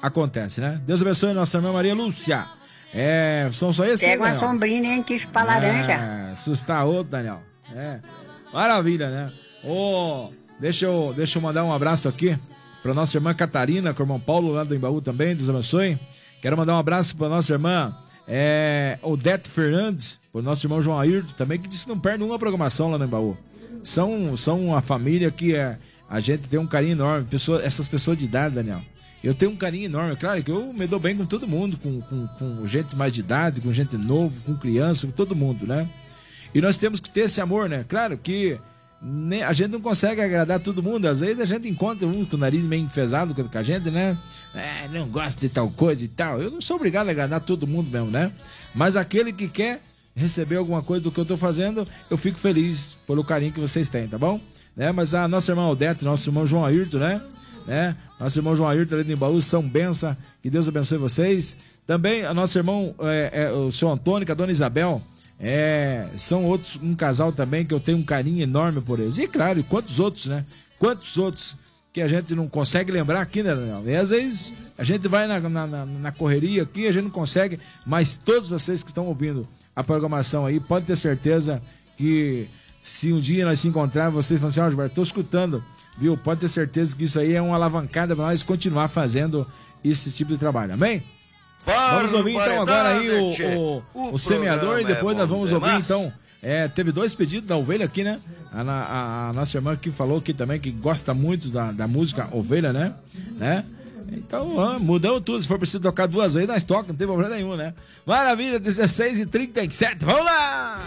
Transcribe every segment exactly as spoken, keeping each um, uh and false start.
acontece, né? Deus abençoe nossa irmã Maria Lúcia. É, são só esses. Pega uma sombrinha, hein, que chupa laranja. É, assustar outro, Daniel. É, maravilha, né? Ô, oh, deixa eu, deixa eu mandar um abraço aqui pra nossa irmã Catarina, com o irmão Paulo lá do Embaú também, Deus abençoe. Quero mandar um abraço pra nossa irmã é, Odete Fernandes, pro nosso irmão João Ayrton também, que disse que não perde uma programação lá no Embaú. São, são uma família que é, a gente tem um carinho enorme. Pessoa, essas pessoas de idade, Daniel, eu tenho um carinho enorme. Claro que eu me dou bem com todo mundo, com, com, com gente mais de idade, com gente novo, com criança, com todo mundo, né? E nós temos que ter esse amor, né? Claro que nem, a gente não consegue agradar todo mundo. Às vezes a gente encontra um com o nariz meio enfesado com a gente, né? É, não gosta de tal coisa e tal. Eu não sou obrigado a agradar todo mundo mesmo, né? Mas aquele que quer receber alguma coisa do que eu tô fazendo, eu fico feliz pelo carinho que vocês têm, tá bom? Né? Mas a nossa irmã Odete, nosso irmão João Ayrton, né? né? Nosso irmão João Ayrton ali de Embaú, são benção, que Deus abençoe vocês. Também a nosso irmão, é, é, o seu Antônio, com a dona Isabel, é, são outros, um casal também que eu tenho um carinho enorme por eles. E claro, e quantos outros, né? Quantos outros que a gente não consegue lembrar aqui, né, Daniel? E às vezes a gente vai na, na, na correria aqui, a gente não consegue, mas todos vocês que estão ouvindo a programação aí, pode ter certeza que se um dia nós se encontrar, vocês falam assim, ó, Gilberto, tô escutando, viu? Pode ter certeza que isso aí é uma alavancada para nós continuar fazendo esse tipo de trabalho, amém? Vamos ouvir então agora aí o, o, o, o semeador e depois é nós vamos ouvir então, é, teve dois pedidos da ovelha aqui, né? A, a, a nossa irmã que falou aqui também, que gosta muito da, da música Ovelha, né? né? Então, ah, mudamos tudo. Se for preciso tocar duas vezes, nós tocamos, não tem problema nenhum, né? Maravilha, dezesseis e trinta e sete, vamos lá!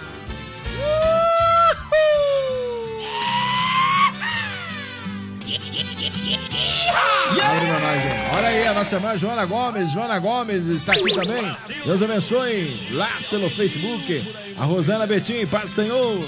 Olha aí, a nossa irmã Joana Gomes, Joana Gomes está aqui também. Deus abençoe lá pelo Facebook. A Rosana Betim, Paz do Senhor.